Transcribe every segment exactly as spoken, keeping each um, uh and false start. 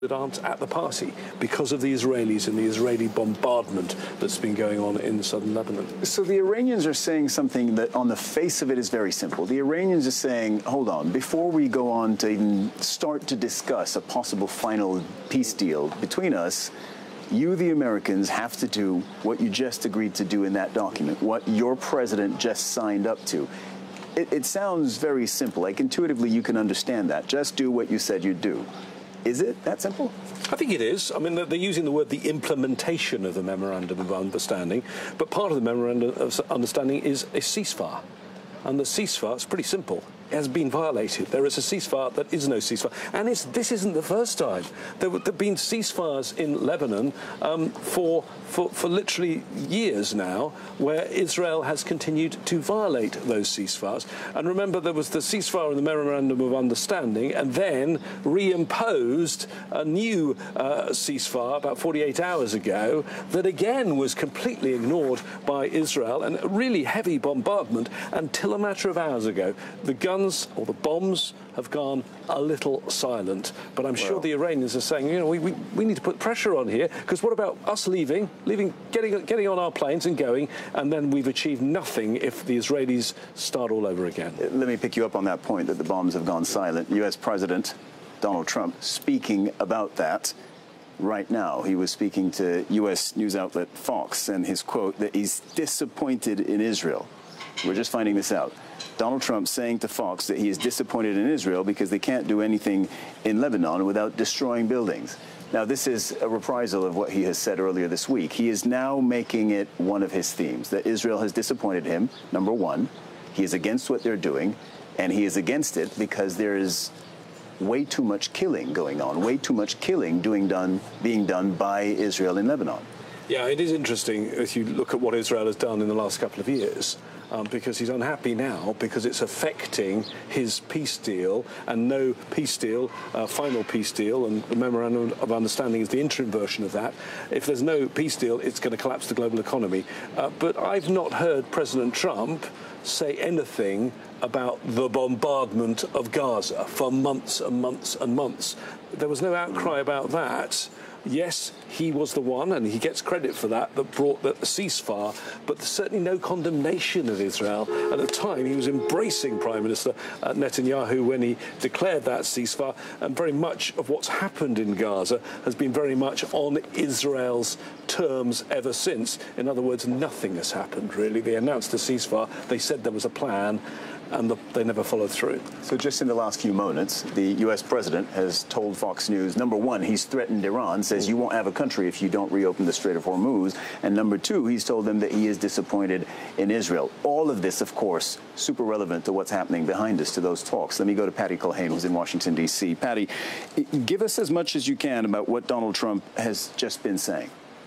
that aren't at the party because of the Israelis and the Israeli bombardment that's been going on in southern Lebanon. So the Iranians are saying something that on the face of it is very simple. The Iranians are saying, hold on, before we go on to even start to discuss a possible final peace deal between us, you, the Americans, have to do what you just agreed to do in that document, what your president just signed up to. It, it sounds very simple. Like, intuitively, you can understand that. Just do what you said you'd do. Is it that simple? I think it is. I mean, they're using the word the implementation of the Memorandum of Understanding, but part of the Memorandum of Understanding is a ceasefire. And the ceasefire is pretty simple. It has been violated. There is a ceasefire that is no ceasefire. And it's, this isn't the first time. There have been ceasefires in Lebanon um, for, for, for literally years now, where Israel has continued to violate those ceasefires. And remember, there was the ceasefire in the Memorandum of Understanding, and then reimposed a new uh, ceasefire about forty-eight hours ago that again was completely ignored by Israel, and really heavy bombardment until a matter of hours ago. The guns or the bombs have gone a little silent. But I'm sure well, the Iranians are saying, you know, we, we, we need to put pressure on here, because what about us leaving, leaving, getting, getting on our planes and going, and then we've achieved nothing if the Israelis start all over again? Let me pick you up on that point that the bombs have gone silent. U S President Donald Trump speaking about that right now. He was speaking to U S news outlet Fox, and his quote that he's disappointed in Israel. We're just finding this out. Donald Trump saying to Fox that he is disappointed in Israel because they can't do anything in Lebanon without destroying buildings. Now, this is a reprisal of what he has said earlier this week. He is now making it one of his themes, that Israel has disappointed him, number one. He is against what they're doing, and he is against it because there is way too much killing going on, way too much killing doing done, being done by Israel in Lebanon. Yeah, it is interesting if you look at what Israel has done in the last couple of years, um, because he's unhappy now because it's affecting his peace deal, and no peace deal, uh, final peace deal, and the Memorandum of Understanding is the interim version of that. If there's no peace deal, it's going to collapse the global economy. Uh, but I've not heard President Trump say anything about the bombardment of Gaza for months and months and months. There was no outcry about that. Yes, he was the one, and he gets credit for that, that brought the ceasefire, but there's certainly no condemnation of Israel. At the time, he was embracing Prime Minister uh, Netanyahu when he declared that ceasefire, and very much of what's happened in Gaza has been very much on Israel's terms ever since. In other words, nothing has happened, really. They announced a ceasefire, they said there was a plan, and the, they never followed through. So just in the last few moments, the U S president has told Fox News, number one, he's threatened Iran, says you won't have a country if you don't reopen the Strait of Hormuz. And number two, he's told them that he is disappointed in Israel. All of this, of course, super relevant to what's happening behind us, to those talks. Let me go to Patty Culhane, who's in Washington, D C Patty, give us as much as you can about what Donald Trump has just been saying.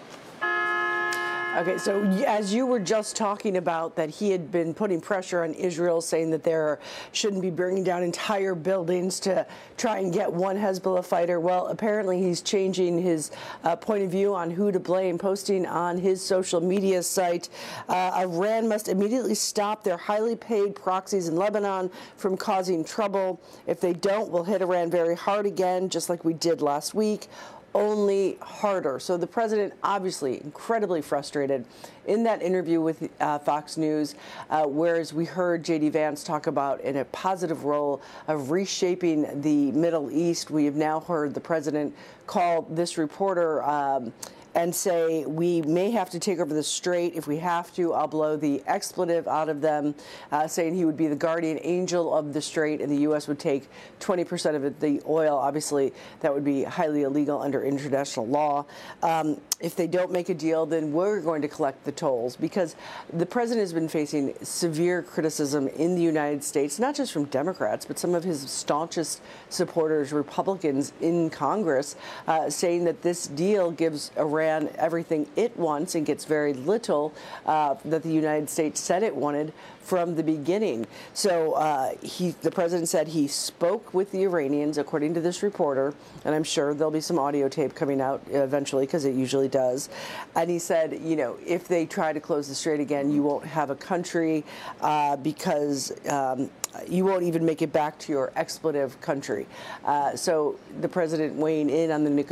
Okay, so as you were just talking about that he had been putting pressure on Israel, saying that there shouldn't be bringing down entire buildings to try and get one Hezbollah fighter. Well, apparently he's changing his uh, point of view on who to blame, posting on his social media site, uh, Iran must immediately stop their highly paid proxies in Lebanon from causing trouble. If they don't, we'll hit Iran very hard again, just like we did last week. Only harder. So the president obviously incredibly frustrated in that interview with uh, Fox News, uh, whereas we heard J D Vance talk about in a positive role of reshaping the Middle East. We have now heard the president call this reporter um, and say, we may have to take over the strait. If we have to, I'll blow the expletive out of them, uh, saying he would be the guardian angel of the strait, and the U S would take twenty percent of it, the oil. Obviously, that would be highly illegal under international law. Um, if they don't make a deal, then we're going to collect the tolls, because the president has been facing severe criticism in the United States, not just from Democrats, but some of his staunchest supporters, Republicans in Congress, uh, saying that this deal gives Iran everything it wants and gets very little uh, that the United States said it wanted from the beginning. So uh, he, the president said he spoke with the Iranians, according to this reporter, and I'm sure there'll be some audio tape coming out eventually, because it usually does. And he said, you know, if they try to close the strait again, you won't have a country uh, because um, you won't even make it back to your expletive country. Uh, so the president weighing in on the negotiations